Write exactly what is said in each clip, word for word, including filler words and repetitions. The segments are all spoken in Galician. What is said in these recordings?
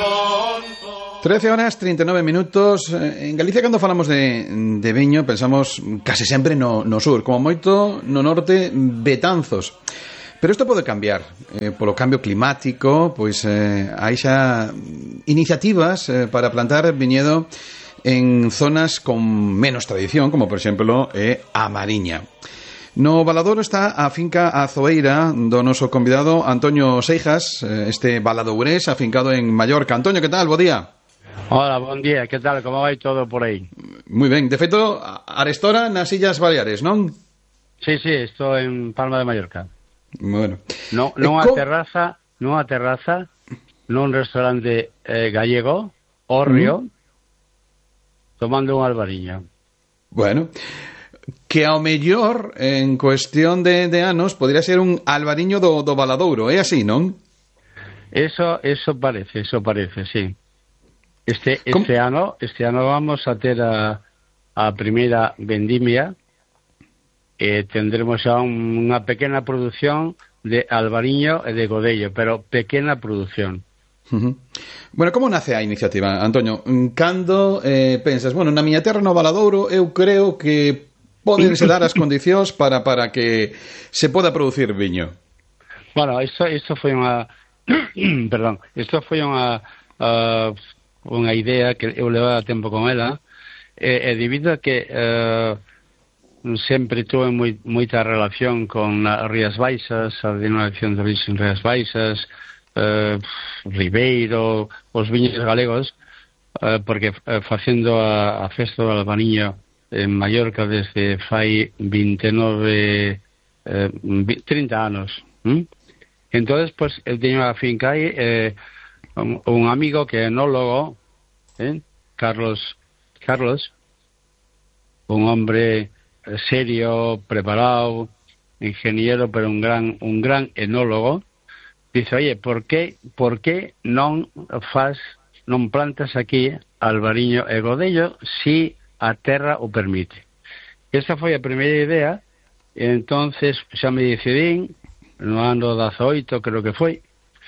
trece horas, treinta e nove minutos. En Galicia, cando falamos de, de viño, pensamos case sempre no, no sur, como moito no norte, Betanzos. Pero isto pode cambiar, eh, polo cambio climático, pois eh, hai xa iniciativas eh, para plantar viñedo en zonas con menos tradición, como por exemplo é a Mariña. No Valadouro está a finca Azoeira do noso convidado Antonio Seijas, este valadourés afincado en Mallorca. Antonio, que tal? Bo día. Hola, bon día, que tal? Como vai todo por aí? Moi ben, de feito, arestora nas Illas Baleares, non? Sí, sí, estou en Palma de Mallorca. Bueno. No, nunha co... terraza, nunha terraza, nun restaurante eh, gallego, Orrio, mm. tomando un albariño. Bueno, que ao mellor, en cuestión de, de anos, podría ser un albariño do, do Valadouro, é así, non? Eso, eso parece, eso parece, sí. Este, este ano, este ano vamos a ter a, a primeira vendimia e tendremos xa un, unha pequena produción de albariño e de godello, pero pequena produción. Uh-huh. Bueno, como nace a iniciativa, Antonio? Cando eh, pensas, bueno, na miña terra no Valadouro eu creo que podense dar as condicións para, para que se poda producir viño? Bueno, isto, isto foi unha perdón, isto foi unha uh, unha idea que eu levaba tempo con ela e, e debido a que uh, sempre tuve moi, moita relación con as Rías Baixas, a denominación de origen Rías Baixas, uh, Ribeiro, os viños galegos, uh, porque uh, facendo a, a festa do albariño en Mallorca desde fai vinte e nove, eh, trinta anos. ¿Mm? Entonces, pues, eu teño a finca aí, eh, un, un amigo que é enólogo, eh, Carlos, Carlos, un hombre serio, preparado, ingeniero, pero un gran un gran enólogo, dice, oye, por que, por que non faz, non plantas aquí albariño e godello si a terra o permite? Esa foi a primeira idea, e entonces xa me decidín, no ano dezaoito creo que foi,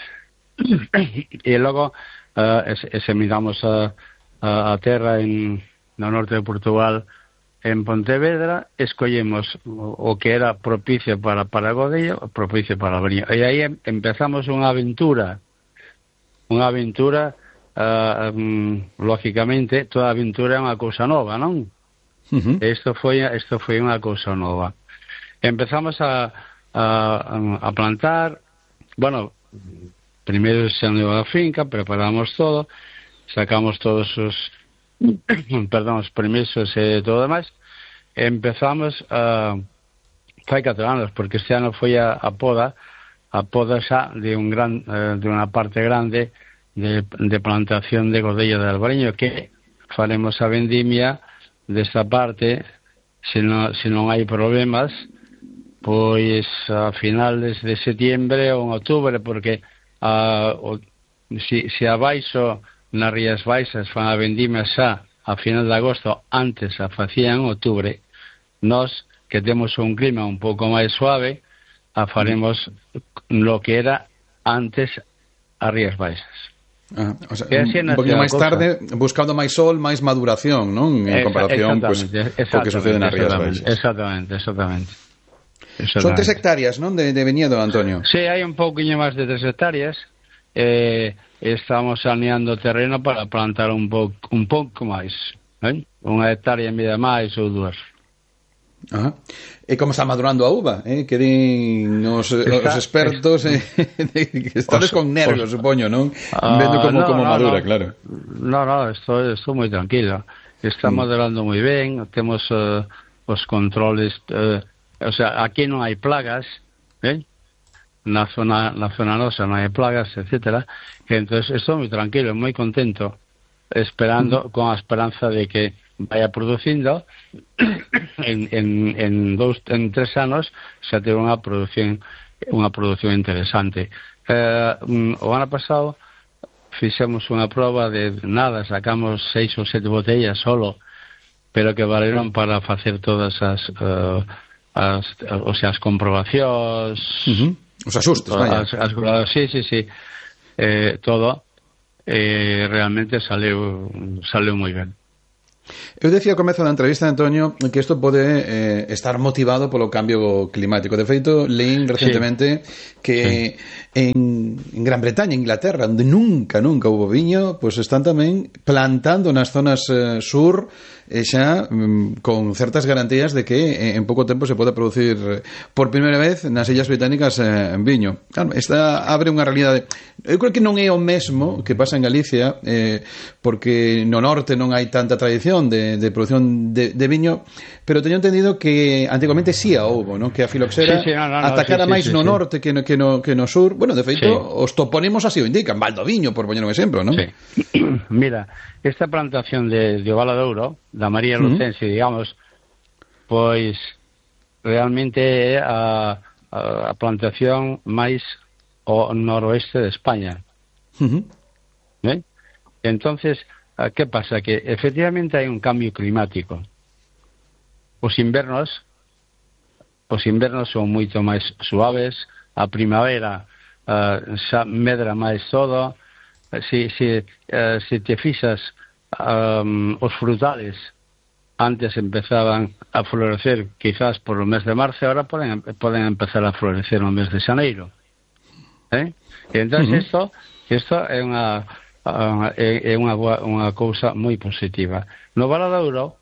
e logo uh, examinamos a, a, a terra en, no norte de Portugal, en Pontevedra, escollemos o, o que era propicio para, para godello, propicio para albariño. E aí empezamos unha aventura, unha aventura, uh, um, lógicamente, toda aventura é unha cousa nova, non? Uh-huh. Isto foi, isto foi unha cousa nova. Empezamos a, a, a plantar, bueno, primeiro se andou a finca, preparamos todo, sacamos todos os perdón, os permisos e todo demais, empezamos a fai catro anos, porque este ano foi a, a poda a poda xa de un gran eh, de unha parte grande de, de plantación de godello de albariño, que faremos a vendimia desta parte, se non, se non hai problemas, pois a finales de setiembre ou en outubro, porque a, o, si, si abaixo nas Rías Baixas fan a vendimia xa a final de agosto, antes a facían en outubro, nós que temos un clima un pouco máis suave, a faremos lo que era antes as Rías Baixas. Ah, o sea, un, un poquinho máis tarde, buscando máis sol, máis maduración, non? En comparación pues, co que sucede nas Rías Baixas. Exactamente, exactamente. exactamente. Son tres hectáreas, non? De, de viñedo, Antonio. Sí, hai un pouquinho máis de tres hectáreas. Eh, estamos saneando o terreno para plantar un pouco un pouco máis, eh? Unha hectárea en vida máis ou dúas. Ajá. E como está madurando a uva, eh? Que din os, está, os expertos eh, que estades con nervios, os, supoño, non? Uh, Vendo como, no, como no, madura, no. Claro. No, no, estou, estou moi tranquilo. Está mm. madurando moi ben, temos uh, os controles, uh, o sea, aquí non hai plagas, eh? na zona na zona nosa non hai plagas, etcétera. Entonces estou moi tranquilo, moi contento, esperando, con a esperanza de que vaya producindo en, en, en dous, en tres anos xa ter unha produción unha produción interesante. Eh, o ano pasado fixemos unha proba de nada, sacamos seis ou sete botellas solo, pero que valeron para facer todas as uh, as, o sea, as comprobacións, uh-huh. Os asustos, vaya. As, as, sí, sí, sí. Eh, todo. e realmente saleu saleu moi ben. Eu decía ao comezo da entrevista, Antonio, que isto pode eh, estar motivado polo cambio climático. De feito, leín recentemente sí. que sí. En, en Gran Bretaña, Inglaterra, onde nunca, nunca hubo viño, pois pues están tamén plantando nas zonas eh, sur e xa mm, con certas garantías de que eh, en pouco tempo se pode producir eh, por primeira vez nas Illas Británicas eh, en viño. Claro, esta abre unha realidade. Eu creo que non é o mesmo que pasa en Galicia, eh, porque no norte non hai tanta tradición de, de producción de, de viño, pero teño entendido que antigamente sí a houbo, ¿no? Que a filoxera sí, sí, no, no, atacara sí, sí, máis sí, no sí. norte que no, que, no, que no sur. Bueno, de feito, sí. Os topónimos así o indican, Valdoviño, por poñer un exemplo, ¿no? Sí. Mira, esta plantación de, de Ovaladouro, da María Lucense, uh-huh. digamos, pois realmente é a, a, a plantación máis ao noroeste de España. Uh-huh. ¿Eh? Entonces, ¿qué pasa? Que efectivamente hai un cambio climático. Os invernos os invernos son moito máis suaves, a primavera uh, xa medra máis todo. Si, si, uh, si te fixas, um, os frutales antes empezaban a florecer quizás por o mes de marzo, ahora poden, poden empezar a florecer no mes de xaneiro. ¿Eh? E entón, uh-huh. isto, isto é unha uh, é, é unha, boa, unha cousa moi positiva. No Valadouro,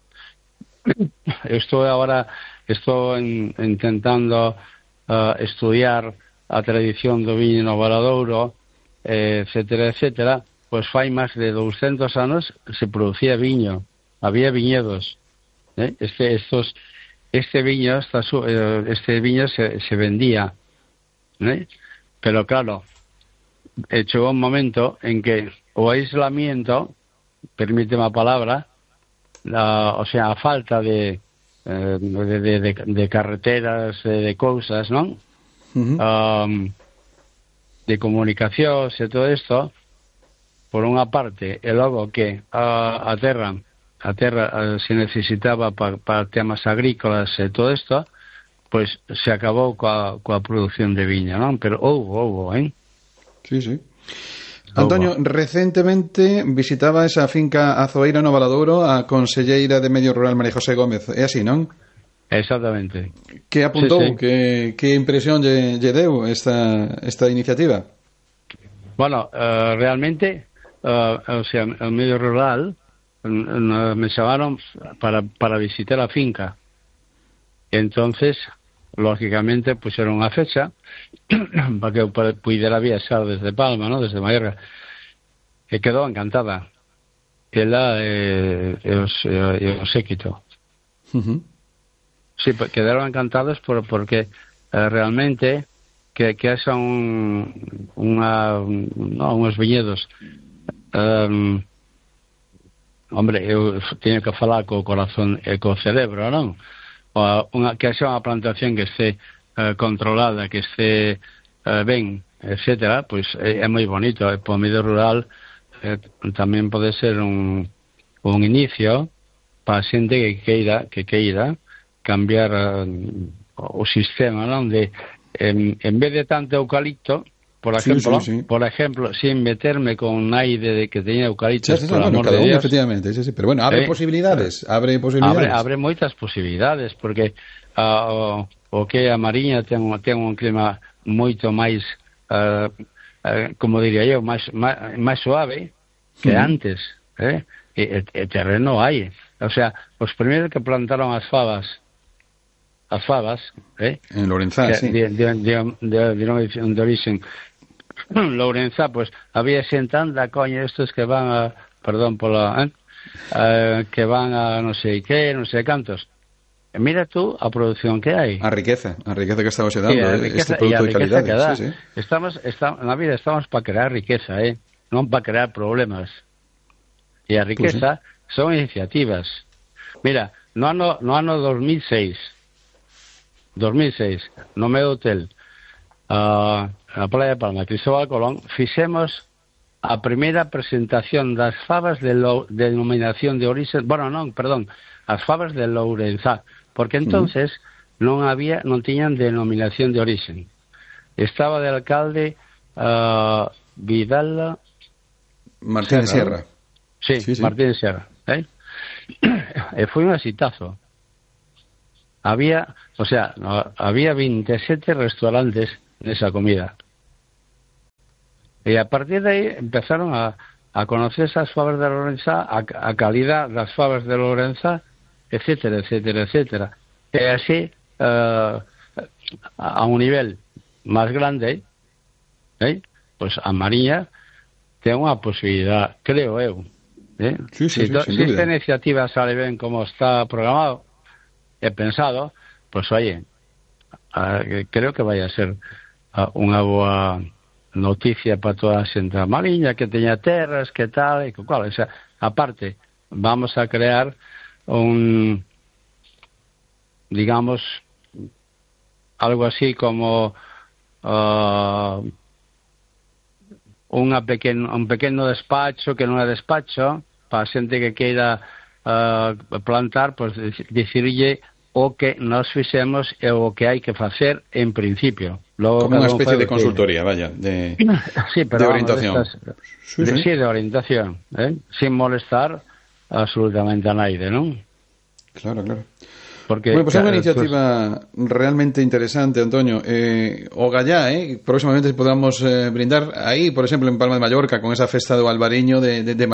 eu estou agora estou en, intentando uh, estudiar a tradición do viño no Valadouro, eh, etcétera, etcétera. Pois fai máis de douscentos anos se producía viño, había viñedos. ¿Eh? Este, estos, este viño, esta, este viño se, se vendía, ¿eh? Pero claro, chegou un momento en que o aislamiento, permíteme a palabra, la, o sea, a falta de, eh, de, de, de, de carreteras, de, de cousas, non? Uh-huh. Um, de comunicacións e todo isto, por unha parte, e logo que a, a terra a terra uh, se necesitaba para pa temas agrícolas e todo isto, pois se acabou coa, coa produción de viña, non? Pero houve, houve, hein? Sí, sí. Antonio, houve. Recentemente visitaba esa finca Azoeira no Valadouro a conselleira de Medio Rural María José Gómez, é así, non? Exactamente. Que apuntou, sí, sí. que, que impresión lle, lle deu esta, esta iniciativa? Bueno, uh, realmente, uh, o sea, o medio rural uh, me chamaron para, para visitar a finca. Entonces, lógicamente, pusieron unha fecha para que eu pudiera viaxar desde Palma, ¿no? Desde Mallorca. E quedou encantada. Ela e, e, os, e o séquito. Uh-huh. Sí, quedaron encantados por, porque eh, realmente que, que haxa un, unha, no, uns viñedos. Um, hombre, eu teño que falar co corazón e co cerebro, non? O, unha, que haxa unha plantación que este eh, controlada, que este eh, ben, etcétera, pois é, é moi bonito. E po medio rural eh, tamén pode ser un, un inicio para a xente que queira, que queira cambiar uh, o sistema, non? De en, en vez de tanto eucalipto, por ejemplo, sí, sí, sí. por ejemplo, sin meterme con aire de que teña eucalipto, sí, sí, por no, amor cada de uno, Dios, efectivamente, sí, sí. Pero bueno, abre eh, posibilidades, abre posibilidades. Abre, abre moitas posibilidades, porque uh, o, o que a Mariña ten, ten un clima moito máis, uh, uh, como diría eu, máis, máis, máis suave que uh-huh. antes, eh? E, e terreno hai. O sea, os primeiros que plantaron as fabas as fabas, eh? En Lourenzá, que, sí. De, de, de, de, de, de origen Lourenzá, pues había xente anda, coño, estos que van a, perdón pola, eh? Uh, que van a non sei que, non sei cantos. E mira tú a produción que hai. A riqueza, a riqueza que estamos dando, sí, riqueza, este produto de calidad. Sí, sí. Estamos, estamos, na vida estamos para crear riqueza, eh? Non para crear problemas. E a riqueza pues sí. son iniciativas. Mira, no ano, no ano dos mil seis, no meu hotel, uh, na Playa de Palma, Cristóbal Colón, fixemos a primeira presentación das fabas de lo, denominación de origen, bueno, non, perdón, as fabas de Lourenzá, porque entonces uh-huh. non había, non tiñan denominación de origen. Estaba de alcalde uh, Vidal, Martín Sierra. Sí, sí, sí, Martín Sierra. ¿eh? E foi un exitazo. Había, o sea, no, había veintisiete restaurantes nesa comida. E a partir de aí empezaron a, a conocer esas fabas de Lorenza, a, a calidad das fabas de Lorenza, etcétera, etcétera, etcétera. E así, uh, a un nivel máis grande, eh, pues a Mariña ten unha posibilidad, creo eu. Eh? Sí, sí, si, sí, si esta iniciativa sale ben como está programado e pensado, pues oye, uh, creo que vai a ser uh, unha boa noticia para toda a xente da Mariña, que teña terras, que tal, e que cual. O sea, aparte, vamos a crear un, digamos, algo así como uh, unha pequeno, un pequeno despacho que non é despacho para a xente que queira uh, plantar, pues dicirlle o que nos fixemos e o que hai que facer en principio. Logo, como unha especie de consultoría, vaya, de, sí, pero de orientación. Vamos, estas, sí, sí. sí, de orientación, ¿eh? Sin molestar absolutamente a naide, non? Claro, claro. Porque, bueno, pues claro, é unha iniciativa pues... realmente interesante, Antonio. Eh, o gallá, eh, próximamente podamos eh, brindar aí, por exemplo, en Palma de Mallorca, con esa festa do Albariño de, de, de